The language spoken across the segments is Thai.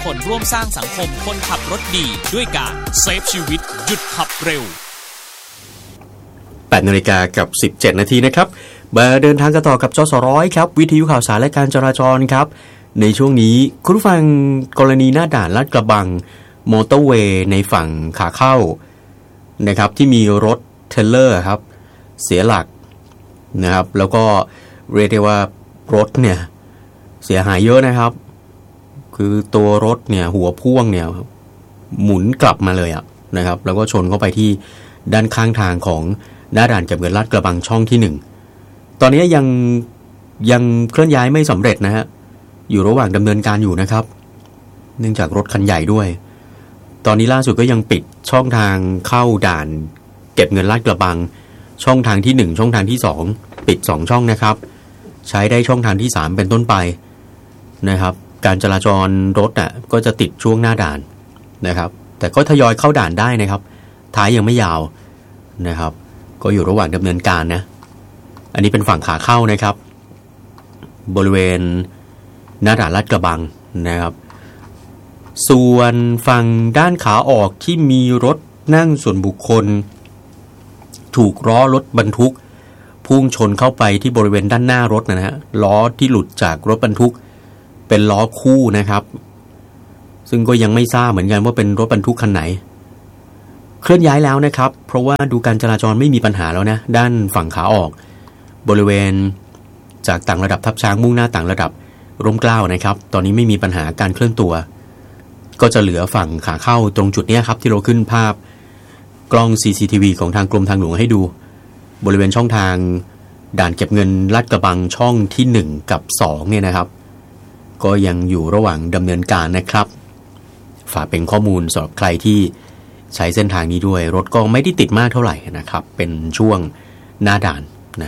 คนร่วมสร้างสังคมคนขับรถดีด้วยการเซฟชีวิตหยุดขับเร็ว 8 นาฬิกากับ 17 นาทีนะครับมาเดินทางกันต่อกับจสร้อยครับวิทยุข่าวสารและการจราจรครับในช่วงนี้คุณผู้ฟังกรณีหน้าด่านลาดกระบังมอเตอร์เวย์ในฝั่งขาเข้านะครับที่มีรถเทรลเลอร์ครับเสียหลักนะครับแล้วก็เรียกได้ว่ารถเนี่ยเสียหายเยอะนะครับคือตัวรถเนี่ยหัวพ่วงเนี่ยหมุนกลับมาเลยอ่ะนะครับแล้วก็ชนเข้าไปที่ด้านข้างทางของหน้าด่านเก็บเงินลาดกระบังช่องที่1ตอนนี้ยังเคลื่อนย้ายไม่สำเร็จนะฮะอยู่ระหว่างดำเนินการอยู่นะครับเนื่องจากรถคันใหญ่ด้วยตอนนี้ล่าสุดก็ยังปิดช่องทางเข้าด่านเก็บเงินลาดกระบังช่องทางที่1ช่องทางที่2ปิด2ช่องนะครับใช้ได้ช่องทางที่3เป็นต้นไปนะครับการจราจรรถอ่ะก็จะติดช่วงหน้าด่านนะครับแต่ก็ทยอยเข้าด่านได้นะครับท้ายยังไม่ยาวนะครับก็อยู่ระหว่างดำเนินการนะอันนี้เป็นฝั่งขาเข้านะครับบริเวณหน้าด่านลาดกระบังนะครับส่วนฝั่งด้านขาออกที่มีรถนั่งส่วนบุคคลถูกล้อรถบรรทุกพุ่งชนเข้าไปที่บริเวณด้านหน้ารถนะฮะล้อที่หลุดจากรถบรรทุกเป็นล้อคู่นะครับซึ่งก็ยังไม่ทราบเหมือนกันว่าเป็นรถบรรทุกคันไหนเคลื่อนย้ายแล้วนะครับเพราะว่าดูการจราจรไม่มีปัญหาแล้วนะด้านฝั่งขาออกบริเวณจากต่างระดับทับช้างมุ่งหน้าต่างระดับร่มเกล้านะครับตอนนี้ไม่มีปัญหาการเคลื่อนตัวก็จะเหลือฝั่งขาเข้าตรงจุดนี้ครับที่เราขึ้นภาพกล้อง CCTV ของทางกรมทางหลวงให้ดูบริเวณช่องทางด่านเก็บเงินลาดกระบังช่องที่1กับ2เนี่ยนะครับก็ยังอยู่ระหว่างดำเนินการนะครับฝากเป็นข้อมูลสำหรับใครที่ใช้เส้นทางนี้ด้วยรถก็ไม่ได้ติดมากเท่าไหร่นะครับเป็นช่วงหน้าด่านนะ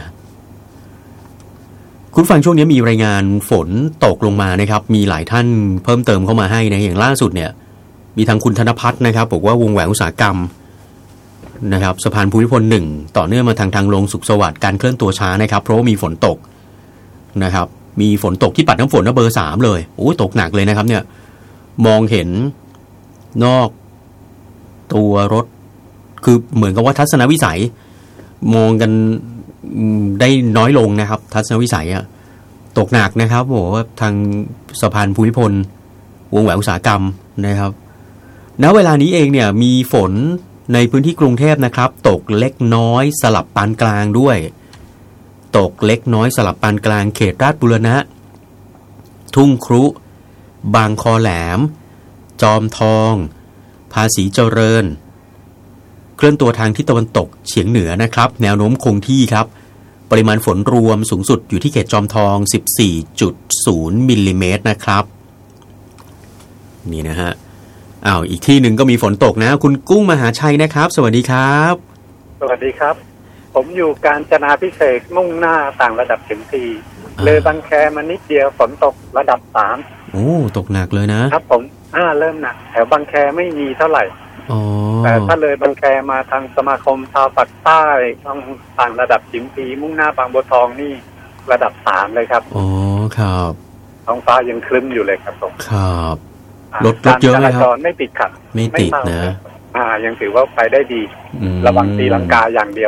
คุณฟังช่วงนี้มีรายงานฝนตกลงมานะครับมีหลายท่านเพิ่มเติมเข้ามาให้นะอย่างล่าสุดเนี่ยมีทางคุณธนภัทรนะครับบอกว่าวงแหวนอุตสาหกรรมนะครับสะพานภูมิพล1ต่อเนื่องมาทางลงสุขสวัสดิ์การเคลื่อนตัวช้านะครับเพราะว่ามีฝนตกนะครับมีฝนตกที่ปัดน้ำฝนเบอร์3เลยโอ้ตกหนักเลยนะครับเนี่ยมองเห็นนอกตัวรถคือเหมือนกับว่าทัศนวิสัยมองกันได้น้อยลงนะครับทัศนวิสัยอะตกหนักนะครับบอกว่าทางสะพานภูมิพลวงแหวนอุตสาหกรรมนะครับณเวลานี้เองเนี่ยมีฝนในพื้นที่กรุงเทพนะครับตกเล็กน้อยสลับปานกลางด้วยตกเล็กน้อยสลับปานกลางเขตราชบุรณะทุ่งครุบางคอแหลมจอมทองภาษีเจริญเคลื่อนตัวทางทิศตะวันตกเฉียงเหนือนะครับแนวโน้มคงที่ครับปริมาณฝนรวมสูงสุดอยู่ที่เขตจอมทอง 14.0 มิลลิเมตรนะครับนี่นะฮะอีกที่หนึ่งก็มีฝนตกนะคุณกุ้งมหาชัยนะครับสวัสดีครับสวัสดีครับผมอยู่กาญจนาภิเษกมุ่งหน้าต่างระดับถึงทีเลยบางแคมานิดเดียวฝนตกระดับ3 โอ้ตกหนักเลยนะครับผมเริ่มหนักแถวบางแคไม่มีเท่าไหร่แต่ถ้าเลยบางแคมาทางสมาคมชาวปากใต้ต้องต่างระดับถึงทีมุ่งหน้าบางบัวทองนี่ระดับ3เลยครับอ๋อครับท้องฟ้ายังครึ้มอยู่เลยครับผมครับรถเยอะไหมครับไม่ติดขัดไม่ติดนะยังถือว่าไปได้ดีระวังตีลังกาอย่างเดียว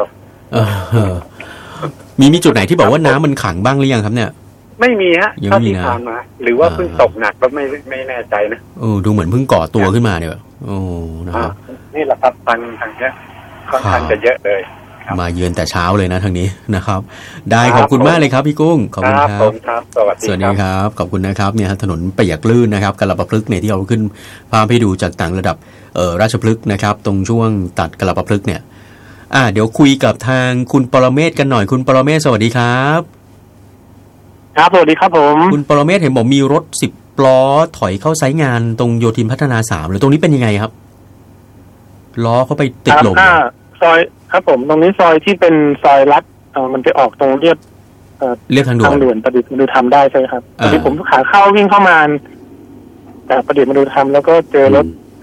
มีจุดไหนที่บอกว่าน้ำมันขังบ้างหรือยังครับเนี่ยไม่มีฮะเท่าที่ผ่านมาหรือว่าเพิ่งตกหนักก็ไม่แน่ใจนะดูเหมือนเพิ่งก่อตัวขึ้นมาเนี่ยนะครับนี่แหละครับทางนี้ค่อนข้างจะเยอะเลยมาเยือนแต่เช้าเลยนะทางนี้นะครับได้ขอบคุณมากเลยครับพี่กุ้งขอบคุณครับสวัสดีครับขอบคุณนะครับเนี่ยถนนเปียกลื่นนะครับกระปะพฤกษ์เนี่ยที่เราขึ้นพาไปดูจากต่างระดับราชพฤกษ์นะครับตรงช่วงตัดกระปะพฤกษ์เนี่ยเดี๋ยวคุยกับทางคุณปรเมศกันหน่อยคุณปรเมศสวัสดีครับครับสวัสดีครับผมคุณปรเมศเห็นบอกมีรถ10ล้อถอยเข้าไซต์งานตรงโยธินพัฒนา3หรือตรงนี้เป็นยังไงครับล้อเข้าไปติดลมซอยครับผมตรงนี้ซอยที่เป็นซอยลัดมันไปออกตรงเรียบทางด่วนประดิษฐ์มนุธรรมได้ใช่ครับที่ผมขาเข้าวิ่งเข้ามาจากประดิษฐ์มนุธรรมแล้วก็เจอรถ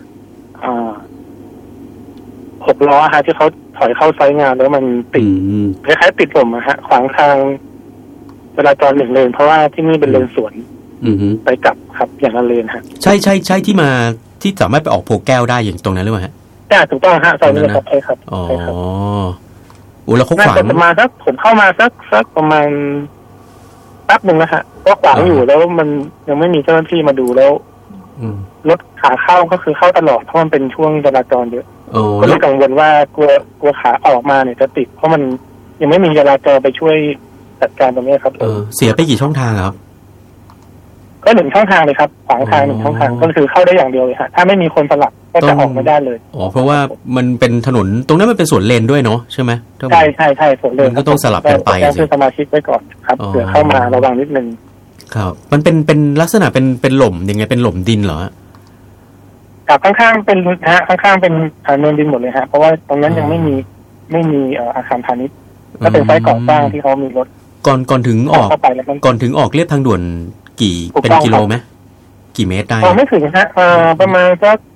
6 ล้อฮะที่เขาถอยเข้าไซต์งานแล้วมันติดคล้ายๆติดลมฮะขวางทางจราจร1 เลนเพราะว่าที่นี่เป็นเลนสวนไปกลับครับอย่างละเลนฮะใช่ที่มาที่สามารถไปออกโพแก้วได้อย่างตรงนั้นหรือเปล่าฮะใช่ถูกต้องฮะซอยนี้ครับใช่ครับอ๋อโอ้แล้วเขาขวางประมาณสักผมเข้ามาสักประมาณแป๊บนึงนะฮะก็ขวางอยู่แล้วมันยังไม่มีเจ้าหน้าที่มาดูแล้วรถขาเข้าก็คือเข้าตลอดเพราะมันเป็นช่วงจราจรเยอะก็เลยกังวลว่ากลัวขาออกมาเนี่ยจะติดเพราะมันยังไม่มีจราจรไปช่วยจัดการตรงนี้ครับเสียไปกี่ช่องทางครับก็1ช่องทางเลยครับขวางทาง1ช่องทางก็คือเข้าได้อย่างเดียวเลยฮะถ้าไม่มีคนสลับก็จะออกไม่ได้เลยเพราะว่ามันเป็นถนนตรงนั้นมันเป็นสวนเลนด้วยเนาะใช่ไหมใช่สวนเลนก็ต้องสลับกันไปแจ้งสมาชิกไว้ก่อนครับเผื่อเข้ามาระวังนิดนึงครับมันเป็นลักษณะเป็นหล่มยังไงเป็นหล่มดินเหรอกับข้างๆเป็นฮะข้างๆเป็นเนินดินหมดเลยฮะเพราะว่าตรงนั้นยังไม่มีอาคารพาณิชย์ก็เป็นไซต์ก่อสร้างที่เขามีรถก่อนถึงออกเรียบทางด่วนเป็นกิโลไหมกี่เมตรได้ไม่ถึงฮะประมาณสัก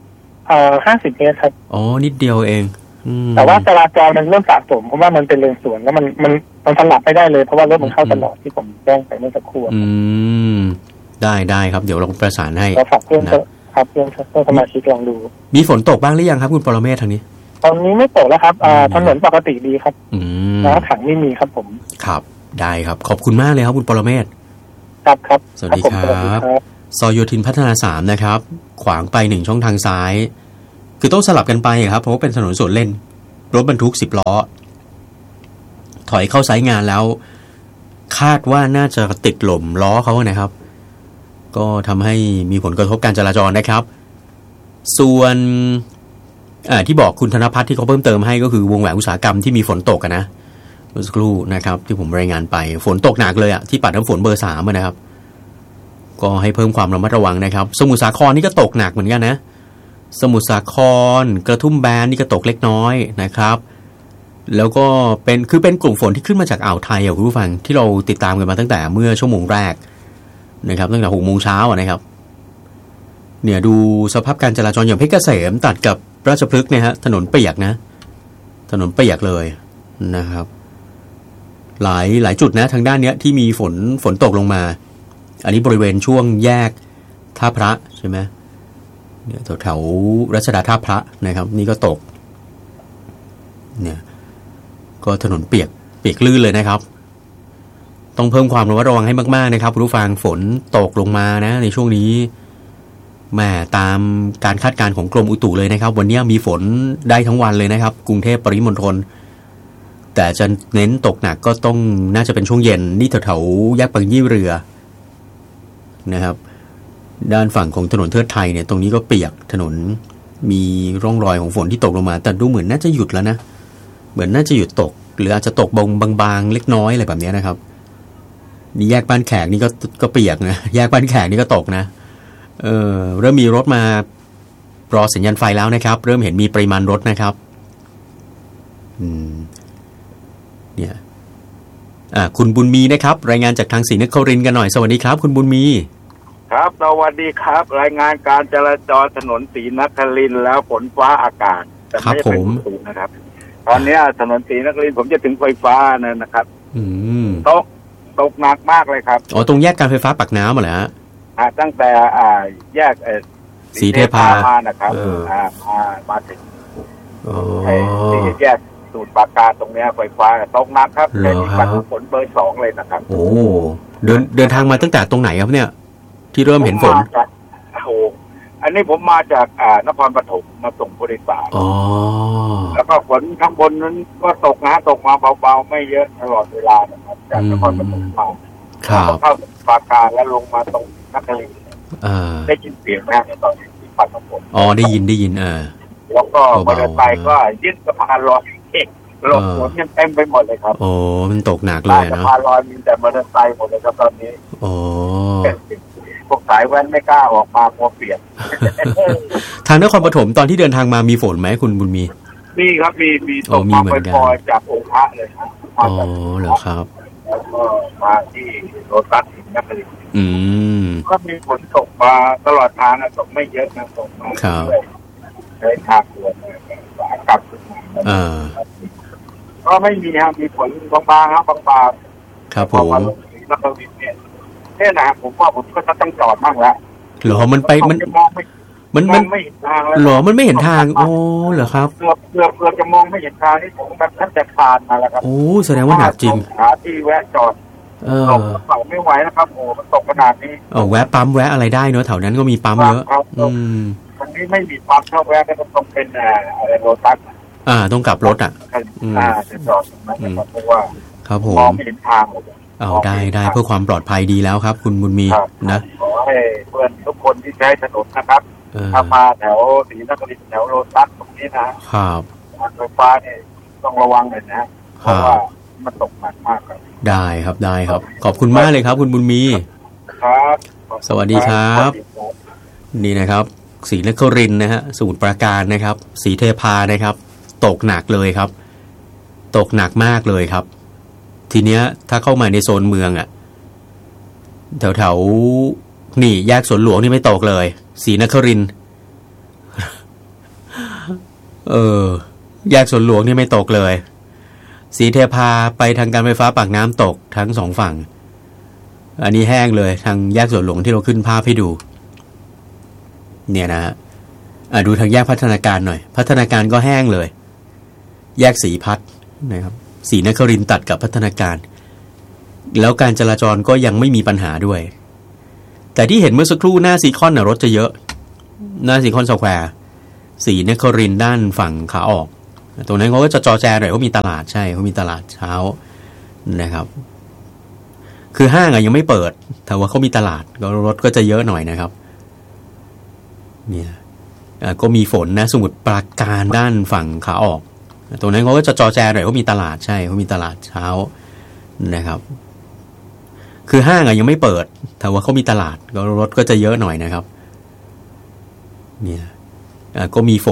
50 เมตรครับอ๋อนิดเดียวเองแต่ว่าจราจรมันเริ่มสะสมเพราะว่ามันเป็นเลนสวนแล้วมันสลับไม่ได้เลยเพราะว่ารถมันเข้าตลอดที่ผมแจ้งไปเมื่อสักครู่ได้ครับเดี๋ยวเราประสานให้ฝากเพื่อนครับเพื่อนสมาชิกลองดูมีฝนตกบ้างหรือยังครับคุณปรเมศทางนี้ตอนนี้ไม่ตกแล้วครับถนนปกติดีครับน้ำขังไม่มีครับผมครับได้ครับขอบคุณมากเลยครับคุณปรเมศครับสวัสดีครับซอยโยธินพัฒนา3นะครับขวางไป1ช่องทางซ้ายคือต้องสลับกันไปครับเพราะว่าเป็นถนนสวนเล่นรถบรรทุก10 ล้อถอยเข้าไซต์งานแล้วคาดว่าน่าจะติดหล่มล้อเขานะครับก็ทำให้มีผลกระทบการจราจรนะครับส่วนที่บอกคุณธนภัทรที่เขาเพิ่มเติมให้ก็คือวงแหวนอุตสาหกรรมที่มีฝนตกนะเมื่อสักครู่นะครับที่ผมรายงานไปฝนตกหนักเลยที่ปัดน้ำฝนเบอร์3นะครับก็ให้เพิ่มความระมัดระวังนะครับสมุทรสาครนี่ก็ตกหนักเหมือนกันนะสมุทรสาครกระทุ่มแบนนี่ก็ตกเล็กน้อยนะครับแล้วก็เป็นกลุ่มฝนที่ขึ้นมาจากอ่าวไทยคุณผู้ฟังที่เราติดตามกันมาตั้งแต่เมื่อชั่วโมงแรกนะครับตั้งแต่6 โมงเช้านะครับเนี่ยดูสภาพการจราจรอย่างเพชรเกษมตัดกับราชพฤกษ์เนี่ยฮะถนนเปียกนะถนนเปียกเลยนะครับหลายจุดนะทางด้านเนี้ยที่มีฝนตกลงมาอันนี้บริเวณช่วงแยกท่าพระใช่ไหมเนี่ยแถวรัชดาท่าพระนะครับนี่ก็ตกเนี่ยก็ถนนเปียกลื่นเลยนะครับต้องเพิ่มความระมัดระวังให้มากๆนะครับผู้ฟังฝนตกลงมานะในช่วงนี้แม่ตามการคาดการณ์ของกรมอุตุเลยนะครับวันนี้มีฝนได้ทั้งวันเลยนะครับกรุงเทพปริมณฑลแต่จะเน้นตกหนักก็ต้องน่าจะเป็นช่วงเย็นนี่แถวๆแยกบางยี่เรือนะครับด้านฝั่งของถนนเทิดไทยเนี่ยตรงนี้ก็เปียกถนนมีร่องรอยของฝนที่ตกลงมาแต่ดูเหมือนน่าจะหยุดแล้วนะเหมือนน่าจะหยุดตกหรืออาจจะตกบางๆเล็กน้อยอะไรแบบนี้นะครับนี่แยกบ้านแขกนี่ก็เปียกนะแยกบ้านแขกนี่ก็ตกนะเริ่มมีรถมารอสัญญาณไฟแล้วนะครับเริ่มเห็นมีปริมาณรถนะครับเนี่ยคุณบุญมีนะครับรายงานจากทางศรีนครินทร์กันหน่อยสวัสดีครับคุณบุญมีครับสวัสดีครับรายงานการจราจรถนนศรีนครินทร์แล้วฝนฟ้าอากาศแต่ไม่เป็นสูงนะครับตอนนี้ถนนศรีนครินทร์ผมจะถึงไฟฟ้านะครับตกหนักมากเลยครับตรงแยกการไฟฟ้าปากน้ำเหรอฮะตั้งแต่แยกศรีเทพามานะครับมาถึงแยกสูตรปราการตรงนี้ไฟฟ้าตกหนักครับเป็นฝนเบอร์2เลยนะครับโอ้เดินทางมาตั้งแต่ตรงไหนครับเนี่ยที่เริ่มเห็นฝนอันนี้ผมมาจากนครปฐมมาส่งผู้โดยสารแล้วก็ฝนข้างบนนั้นก็ตกมาเบาๆไม่เยอะตลอดเวลานะครับจากนครปฐมมาเข้าปราการแล้วลงมาตรงนครินทร์ได้ยินเสียงนะตอนที่ปัดน้ำฝนได้ยินแล้วก็มอเตอร์ไซค์ก็ยึดสะพานลอยลงฝนยังเต็มไปหมดเลยครับมันตกหนักเลยนะสะพานลอยมีแต่มอเตอร์ไซค์หมดเลยครับตอนนี้พวกสายแว้นไม่กล้าออกมาเพราะเปียกทางนครปฐมตอนที่เดินทางมามีฝนไหมคุณบุญมีมีครับมีตกมาปล่อยๆจากองค์พระเลยครับเหรอครับแล้วก็มาที่โรตัสศรีนครินทร์ก็มีฝนตกมาตลอดทางนะตกไม่เยอะนะตกมาใช้ทางด่วนกลับก็ไม่มีครับมีฝนบางๆครับบางครับผมนักบินเนี่ยเนี่ยนะผมว่าผมก็ต้องจอดบ้างละหรอมันไปมันไม่เห็นทางแล้วหรอมันไม่เห็นทางโอ้เหรอครับเพื่อจะมองไม่เห็นทางนี่ผมแบบท่านจะคานมาแล้วครับโอ้แสดงว่าหนักจริงหาที่แวะจอดตกไม่ไหวนะครับโอ้มันตกขนาดนี้แวะปั๊มแวะอะไรได้เนอะแถวนั้นก็มีปั๊มเยอะวันนี้ไม่มีปั๊มเข้าแวะก็ต้องเป็นอะไรโรตัสต้องกลับรถจะจอดนะเพราะว่าครับผมมองไม่เห็นทางได้เพื่อความปลอดภัยดีแล้วครับคุณบุญมีนะขอให้เพื่อนทุกคนที่ใช้ถนนนะครับถ้ามาแถวศรีนครินทร์แถวโรตัสตรงนี้นะครับไฟฟ้าเนี่ยต้องระวังหน่อยนะเพราะว่ามันตกหนักมากครับได้ครับขอบคุณมากเลยครับคุณบุญมีครับสวัสดีครับนี่นะครับศรีนครินทร์นะฮะสมุทรปราการนะครับศรีเทพานะครับตกหนักเลยครับตกหนักมากเลยครับทีเนี้ยถ้าเข้ามาในโซนเมืองแถวนี่แยกสวนหลวงนี่ไม่ตกเลยศรีนครินทร์แยกสวนหลวงนี่ไม่ตกเลยศรีเทพาไปทางการไฟฟ้าปากน้ำตกทั้งสองฝั่งอันนี้แห้งเลยทางแยกสวนหลวงที่เราขึ้นภาพให้ดูเนี่ยนะฮะดูทางแยกพัฒนาการหน่อยพัฒนาการก็แห้งเลยแยกศรีพัฒน์นะครับศรีนครินทร์ตัดกับพัฒนาการแล้วการจราจรก็ยังไม่มีปัญหาด้วยแต่ที่เห็นเมื่อสักครู่หน้าซีคอนรถจะเยอะหน้าซีคอนสแควร์ศรีนครินทร์ด้านฝั่งขาออกตรงนั้นเขาก็จะจอแจหน่อยเขามีตลาดใช่เขามีตลาดเช้านะครับคือห้างยังไม่เปิดแต่ว่าเขามีตลาดรถก็จะเยอะหน่อยนะครับเนี่ยก็มีฝนนะสมุทรปราการด้านฝั่งขาออกตรงนั้นเขาก็จะจอแจหน่อยเขามีตลาดใช่เขามีตลาดเช้านะครับคือห้างยังไม่เปิดแต่ว่าเขามีตลาดรถก็จะเยอะหน่อยนะครับเนี่ยก็มีฝน